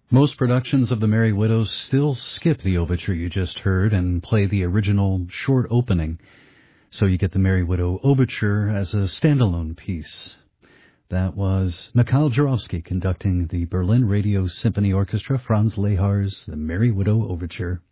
Most productions of The Merry Widows still skip the overture you just heard and play the original short opening, so you get the Merry Widow Overture as a standalone piece. That was Mikhail Jurovsky conducting the Berlin Radio Symphony Orchestra, Franz Lehar's The Merry Widow Overture.